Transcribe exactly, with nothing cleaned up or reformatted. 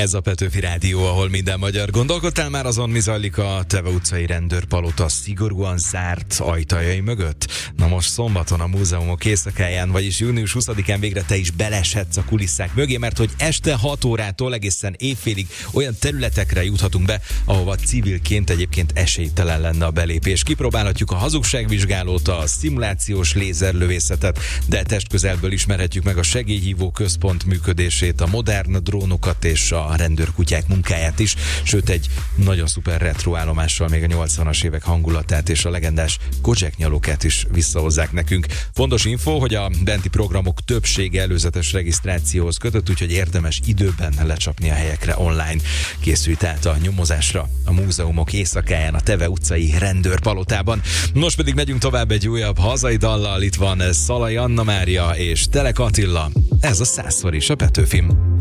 Ez a Petőfi Rádió, ahol minden magyar. Gondolkodtál már azon, mi zajlik a Teve utcai rendőrpalota szigorúan zárt ajtajai mögött? Na most szombaton a múzeumok éjszakáján, vagyis június huszadikán végre te is beleshetsz a kulisszák mögé, mert hogy este hat órától egészen éjfélig olyan területekre juthatunk be, ahova civilként egyébként esélytelen lenne a belépés. Kipróbálhatjuk a hazugságvizsgálót, a szimulációs lézerlövészetet, de testközelből ismerhetjük meg a segélyhívó központ működését, a modern drónokat és a rendőrkutyák munkáját is, sőt egy nagyon szuper retro állomással még a nyolcvanas évek hangulatát és a legendás Kojak nyalókát is visszahozzák nekünk. Fontos info, hogy a benti programok többsége előzetes regisztrációhoz kötött, úgyhogy érdemes időben lecsapni a helyekre online. Készült tehát a nyomozásra a múzeumok éjszakáján a Teve utcai rendőrpalotában. Most pedig megyünk tovább egy újabb hazai dallal. Itt van Szalai Anna Mária és Telek Attila. Ez a százszor is a Petőfim.